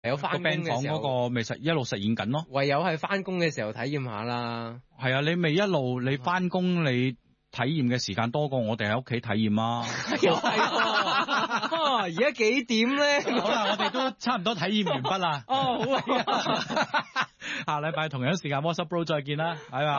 有翻工嘅時候個病房嗰個咪一路實驗緊咯。 唯有係翻工嘅時候體驗下啦。 係啊，你咪一路你翻工你體驗嘅時間多過我哋喺屋企體驗啊。 又係喎，而家幾點咧？ 好啦，我哋都差唔多體驗完畢啦。 哦，好啊。 下禮拜同樣時間 WhatsApp Bro 再見啦，拜拜。